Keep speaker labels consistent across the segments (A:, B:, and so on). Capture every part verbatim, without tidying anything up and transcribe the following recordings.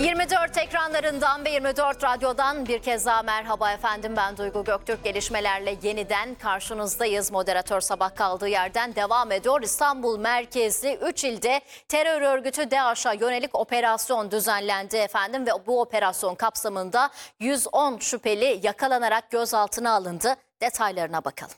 A: yirmi dört ekranlarından ve yirmi dört radyodan bir kez daha merhaba efendim. Ben Duygu Göktürk. Gelişmelerle yeniden karşınızdayız. Moderatör sabah kaldığı yerden devam ediyor. İstanbul merkezli üç ilde terör örgütü DAEŞ'a yönelik operasyon düzenlendi efendim. Ve bu operasyon kapsamında yüz on şüpheli yakalanarak gözaltına alındı. Detaylarına bakalım.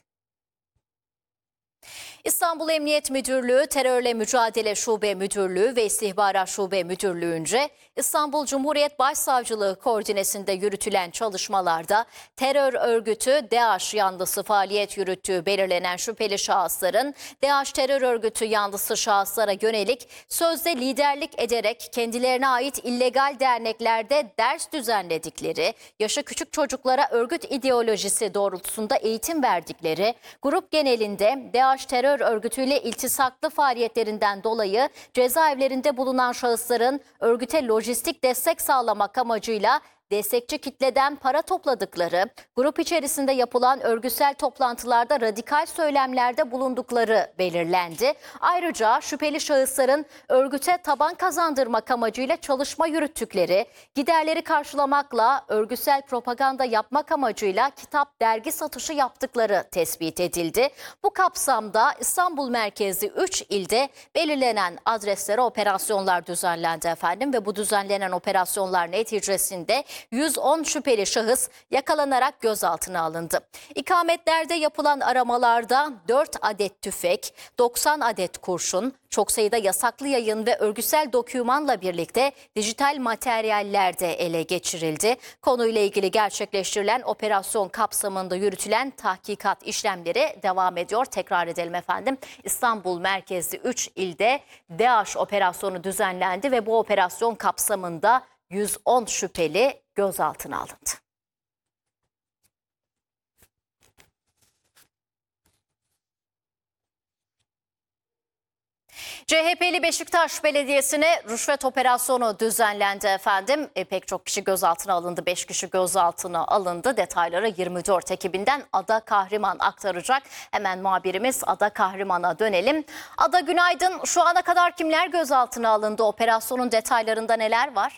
A: İstanbul Emniyet Müdürlüğü, Terörle Mücadele Şube Müdürlüğü ve İstihbarat Şube Müdürlüğü'nce İstanbul Cumhuriyet Başsavcılığı koordinesinde yürütülen çalışmalarda terör örgütü DAEŞ yanlısı faaliyet yürüttüğü belirlenen şüpheli şahısların DAEŞ terör örgütü yanlısı şahıslara yönelik sözde liderlik ederek kendilerine ait illegal derneklerde ders düzenledikleri, yaşı küçük çocuklara örgüt ideolojisi doğrultusunda eğitim verdikleri, grup genelinde DAEŞ terör örgütüyle iltisaklı faaliyetlerinden dolayı cezaevlerinde bulunan şahısların örgüte lojistik destek sağlamak amacıyla destekçi kitleden para topladıkları, grup içerisinde yapılan örgütsel toplantılarda radikal söylemlerde bulundukları belirlendi. Ayrıca şüpheli şahısların örgüte taban kazandırmak amacıyla çalışma yürüttükleri, giderleri karşılamakla örgütsel propaganda yapmak amacıyla kitap, dergi satışı yaptıkları tespit edildi. Bu kapsamda İstanbul merkezli üç ilde belirlenen adreslere operasyonlar düzenlendi efendim ve bu düzenlenen operasyonlar neticesinde yüz on şüpheli şahıs yakalanarak gözaltına alındı. İkametlerde yapılan aramalarda dört adet tüfek, doksan adet kurşun, çok sayıda yasaklı yayın ve örgütsel dokümanla birlikte dijital materyaller de ele geçirildi. Konuyla ilgili gerçekleştirilen operasyon kapsamında yürütülen tahkikat işlemleri devam ediyor. Tekrar edelim efendim. İstanbul merkezli üç ilde DAEŞ operasyonu düzenlendi ve bu operasyon kapsamında yüz on şüpheli gözaltına alındı. C H P'li Beşiktaş Belediyesi'ne rüşvet operasyonu düzenlendi efendim. E, pek çok kişi gözaltına alındı. beş kişi gözaltına alındı. Detayları yirmi dört ekibinden Ada Kahraman aktaracak. Hemen muhabirimiz Ada Kahraman'a dönelim. Ada günaydın. Şu ana kadar kimler gözaltına alındı? Operasyonun detaylarında neler var?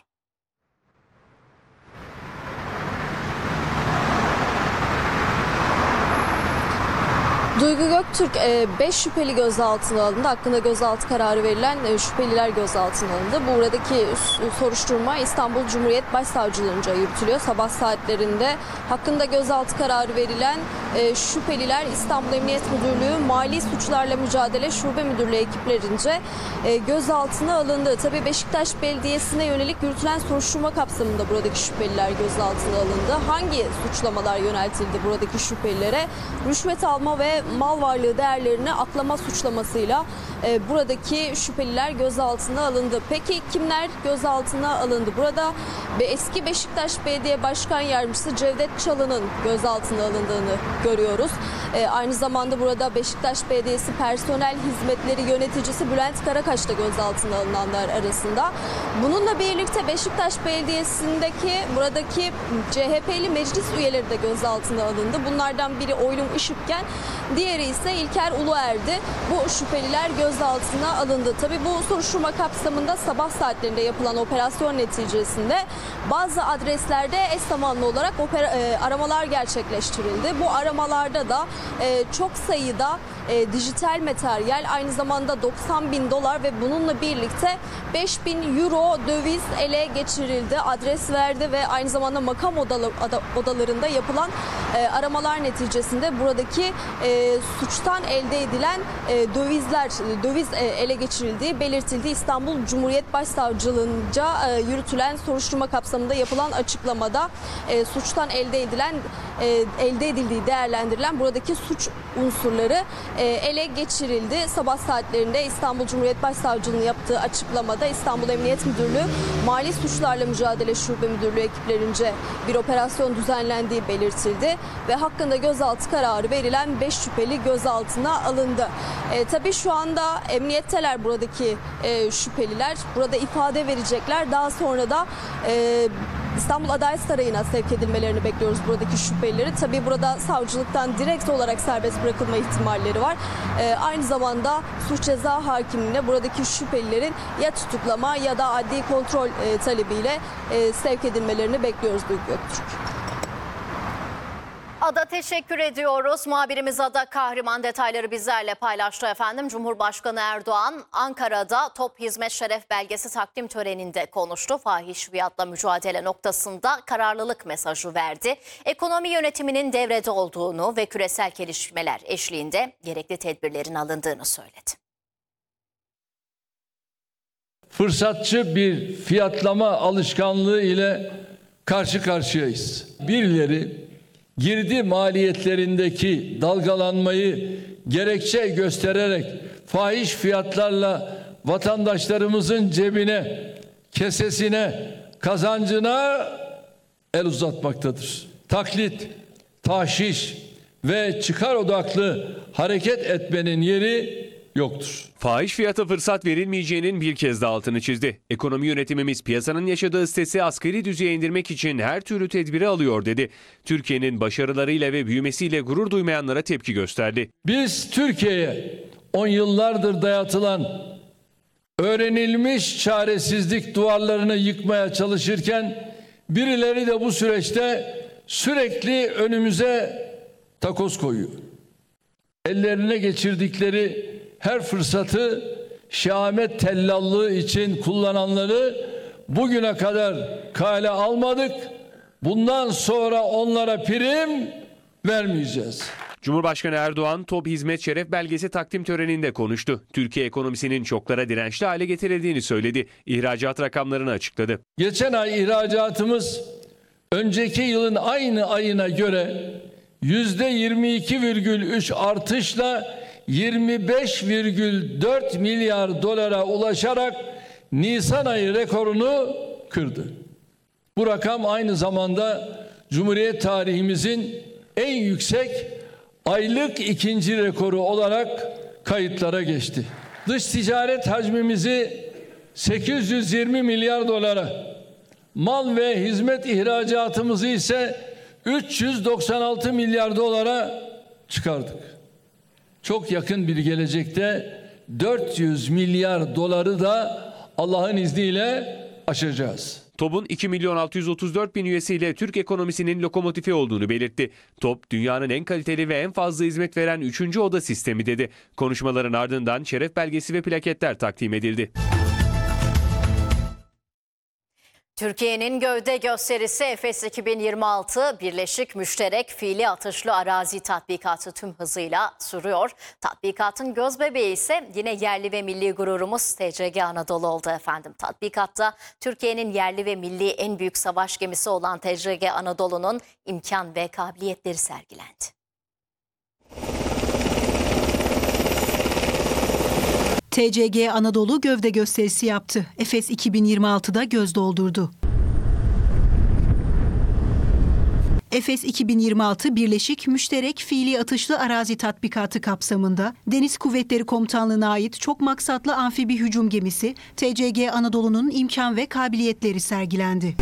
B: Duygu Göktürk, beş şüpheli gözaltına alındı. Hakkında gözaltı kararı verilen şüpheliler gözaltına alındı. Buradaki soruşturma İstanbul Cumhuriyet Başsavcılığı'nca yürütülüyor. Sabah saatlerinde hakkında gözaltı kararı verilen şüpheliler İstanbul Emniyet Müdürlüğü Mali Suçlarla Mücadele Şube Müdürlüğü ekiplerince gözaltına alındı. Tabii Beşiktaş Belediyesi'ne yönelik yürütülen soruşturma kapsamında buradaki şüpheliler gözaltına alındı. Hangi suçlamalar yöneltildi buradaki şüphelilere? Rüşvet alma ve mal varlığı değerlerini aklama suçlamasıyla e, buradaki şüpheliler gözaltına alındı. Peki kimler gözaltına alındı? Burada eski Beşiktaş Belediye Başkan Yardımcısı Cevdet Çalık'ın gözaltına alındığını görüyoruz. E, aynı zamanda burada Beşiktaş Belediyesi Personel Hizmetleri Yöneticisi Bülent Karakaş da gözaltına alınanlar arasında. Bununla birlikte Beşiktaş Belediyesi'ndeki buradaki C H P'li meclis üyeleri de gözaltına alındı. Bunlardan biri Oylum Işıkken, diğeri ise İlker Uluer'di. Bu şüpheliler gözaltına alındı. Tabii bu soruşturma kapsamında sabah saatlerinde yapılan operasyon neticesinde bazı adreslerde eş zamanlı olarak opera, e, aramalar gerçekleştirildi. Bu aramalarda da e, çok sayıda e, dijital materyal, aynı zamanda doksan bin dolar ve bununla birlikte beş bin euro döviz ele geçirildi. Adres verdi ve aynı zamanda makam odalı, odalarında yapılan e, aramalar neticesinde buradaki e, suçtan elde edilen e, dövizler, döviz e, ele geçirildiği belirtildi. İstanbul Cumhuriyet Başsavcılığı'nca e, yürütülen soruşturma kapsamında yapılan açıklamada e, suçtan elde edilen e, elde edildiği değerlendirilen buradaki suç unsurları e, ele geçirildi. Sabah saatlerinde İstanbul Cumhuriyet Başsavcılığı'nın yaptığı açıklamada İstanbul Emniyet Müdürlüğü Mali Suçlarla Mücadele Şube Müdürlüğü ekiplerince bir operasyon düzenlendiği belirtildi ve hakkında gözaltı kararı verilen beş şüpheli gözaltına alındı. E, tabii şu anda emniyetteler buradaki e, şüpheliler. Burada ifade verecekler. Daha sonra da e, İstanbul Adalet Sarayı'na sevk edilmelerini bekliyoruz buradaki şüphelileri. Tabii burada savcılıktan direkt olarak serbest bırakılma ihtimalleri var. Ee, aynı zamanda suç ceza hakimliğine buradaki şüphelilerin ya tutuklama ya da adli kontrol e, talebiyle e, sevk edilmelerini bekliyoruz Duygu Göktürk.
A: Ada teşekkür ediyoruz. Muhabirimiz Ada Kahraman detayları bizlerle paylaştı efendim. Cumhurbaşkanı Erdoğan Ankara'da Top Hizmet Şeref Belgesi takdim töreninde konuştu. Fahiş fiyatla mücadele noktasında kararlılık mesajı verdi. Ekonomi yönetiminin devrede olduğunu ve küresel gelişmeler eşliğinde gerekli tedbirlerin alındığını söyledi.
C: Fırsatçı bir fiyatlama alışkanlığı ile karşı karşıyayız. Birileri girdi maliyetlerindeki dalgalanmayı gerekçe göstererek fahiş fiyatlarla vatandaşlarımızın cebine, kesesine, kazancına el uzatmaktadır. Taklit, tahşiş ve çıkar odaklı hareket etmenin yeri yoktur.
D: Fahiş fiyata fırsat verilmeyeceğinin bir kez daha altını çizdi. Ekonomi yönetimimiz piyasanın yaşadığı stresi asgari düzeye indirmek için her türlü tedbiri alıyor dedi. Türkiye'nin başarılarıyla ve büyümesiyle gurur duymayanlara tepki gösterdi.
C: Biz Türkiye'ye on yıllardır dayatılan öğrenilmiş çaresizlik duvarlarını yıkmaya çalışırken birileri de bu süreçte sürekli önümüze takoz koyuyor. Ellerine geçirdikleri her fırsatı şehamet tellallığı için kullananları bugüne kadar kale almadık. Bundan sonra onlara prim vermeyeceğiz.
D: Cumhurbaşkanı Erdoğan Top Hizmet Şeref Belgesi takdim töreninde konuştu. Türkiye ekonomisinin şoklara dirençli hale getirildiğini söyledi. İhracat rakamlarını açıkladı.
C: Geçen ay ihracatımız önceki yılın aynı ayına göre yüzde yirmi iki virgül üç artışla yirmi beş virgül dört milyar dolara ulaşarak Nisan ayı rekorunu kırdı. Bu rakam aynı zamanda Cumhuriyet tarihimizin en yüksek aylık ikinci rekoru olarak kayıtlara geçti. Dış ticaret hacmimizi sekiz yüz yirmi milyar dolara, mal ve hizmet ihracatımızı ise üç yüz doksan altı milyar dolara çıkardık. Çok yakın bir gelecekte dört yüz milyar doları da Allah'ın izniyle aşacağız.
D: TOB'un iki milyon altı yüz otuz dört bin üyesiyle Türk ekonomisinin lokomotifi olduğunu belirtti. TOB, dünyanın en kaliteli ve en fazla hizmet veren üçüncü oda sistemi dedi. Konuşmaların ardından şeref belgesi ve plaketler takdim edildi.
A: Türkiye'nin gövde gösterisi Efes iki bin yirmi altı Birleşik Müşterek Fiili Atışlı Arazi Tatbikatı tüm hızıyla sürüyor. Tatbikatın gözbebeği ise yine yerli ve milli gururumuz T C G Anadolu oldu efendim. Tatbikatta Türkiye'nin yerli ve milli en büyük savaş gemisi olan T C G Anadolu'nun imkan ve kabiliyetleri sergilendi.
E: T C G Anadolu gövde gösterisi yaptı. Efes iki bin yirmi altıda göz doldurdu. Efes iki bin yirmi altı Birleşik Müşterek Fiili Atışlı Arazi Tatbikatı kapsamında Deniz Kuvvetleri Komutanlığı'na ait çok maksatlı amfibi hücum gemisi T C G Anadolu'nun imkan ve kabiliyetleri sergilendi.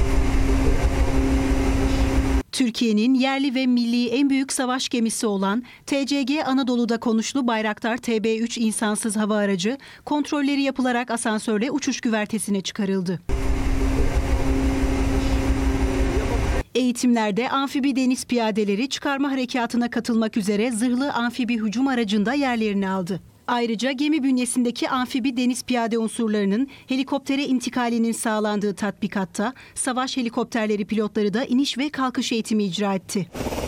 E: Türkiye'nin yerli ve milli en büyük savaş gemisi olan T C G Anadolu'da konuşlu Bayraktar T B üç insansız hava aracı kontrolleri yapılarak asansörle uçuş güvertesine çıkarıldı. Eğitimlerde amfibi deniz piyadeleri çıkarma harekatına katılmak üzere zırhlı amfibi hücum aracında yerlerini aldı. Ayrıca gemi bünyesindeki amfibi deniz piyade unsurlarının helikoptere intikalinin sağlandığı tatbikatta savaş helikopterleri pilotları da iniş ve kalkış eğitimi icra etti.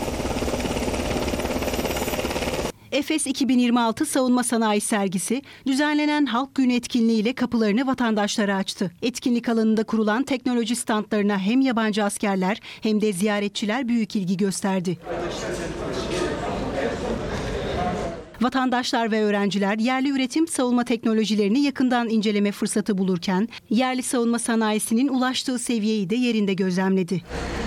E: Efes iki bin yirmi altı Savunma Sanayi Sergisi düzenlenen Halk Günü etkinliğiyle kapılarını vatandaşlara açtı. Etkinlik alanında kurulan teknoloji standlarına hem yabancı askerler hem de ziyaretçiler büyük ilgi gösterdi. Vatandaşlar ve öğrenciler yerli üretim savunma teknolojilerini yakından inceleme fırsatı bulurken yerli savunma sanayisinin ulaştığı seviyeyi de yerinde gözlemledi.